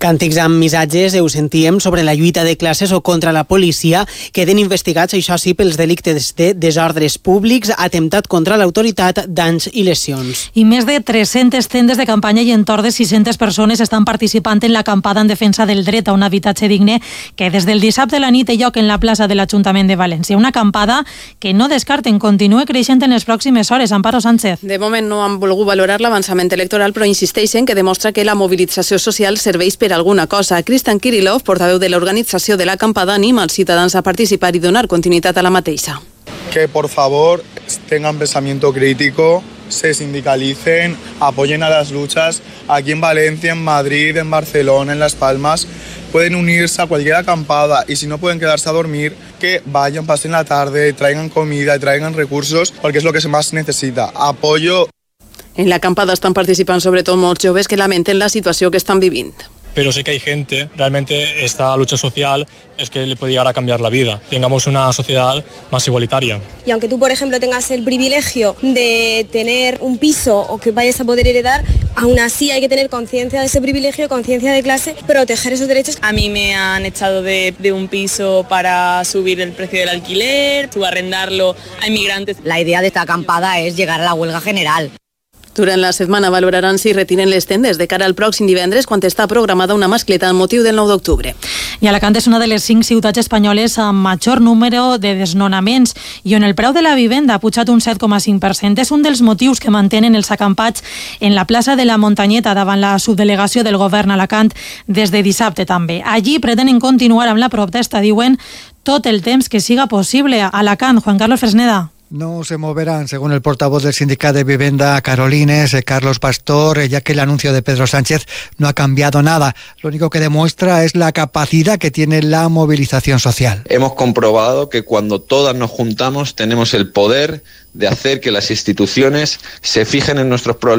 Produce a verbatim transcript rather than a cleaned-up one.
Càntics amb missatges, ho sentíem, sobre la lluita de classes o contra la policia, queden investigats, això sí, pels delictes de desordres públics, atemptat contra l'autoritat, danys i lesions. I més de tres-centes tendes de campanya i entorn de sis-centes persones estan participant en l'acampada en defensa del dret a un habitatge digne que des del dissabte a la nit té lloc en la plaça de l'Ajuntament de València. Una acampada que no descarten continue creixent en les pròximes hores. Amparo Sánchez. De moment no han volgut valorar l'avançament electoral, però insisteixen que demostra que la mobilització social serveix per alguna cosa. Cristian Kirillov, portaveu de l'organització de l'acampada, anima als ciutadans a participar i donar continuïtat a la mateixa. Que por favor tengan pensamiento crítico, se sindicalicen, apoyen a las luchas. Aquí en Valencia, en Madrid, en Barcelona, en Las Palmas, pueden unirse a cualquier acampada y si no pueden quedarse a dormir, que vayan, pasen la tarde, traigan comida y traigan recursos, porque es lo que más se necesita. Apoyo. En la acampada estan participant sobretot molts joves que lamenten la situació que estan vivint. Pero sé que hay gente, realmente esta lucha social es que le puede llegar a cambiar la vida. Tengamos una sociedad más igualitaria. Y aunque tú, por ejemplo, tengas el privilegio de tener un piso o que vayas a poder heredar, aún así hay que tener conciencia de ese privilegio, conciencia de clase, proteger esos derechos. A mí me han echado de, de un piso para subir el precio del alquiler, subarrendarlo a inmigrantes. La idea de esta acampada es llegar a la huelga general. Durant la setmana valoraran si retiren les tendes de cara al pròxim divendres, quan està programada una mascleta amb motiu del nou d'octubre. I Alacant és una de les cinc ciutats espanyoles amb major número de desnonaments i on el preu de la vivenda ha pujat un set coma cinc per cent. És un dels motius que mantenen els acampats en la plaça de la Montanyeta davant la subdelegació del govern a Alacant des de dissabte també. Allí pretenen continuar amb la protesta, diuen, tot el temps que siga possible. A Alacant, Juan Carlos Fresneda. No se moverán, según el portavoz del sindicato de vivienda Carolines, Carlos Pastor, ya que el anuncio de Pedro Sánchez no ha cambiado nada. Lo único que demuestra es la capacidad que tiene la movilización social. Hemos comprobado que cuando todas nos juntamos tenemos el poder de hacer que las instituciones se fijen en nuestros problemas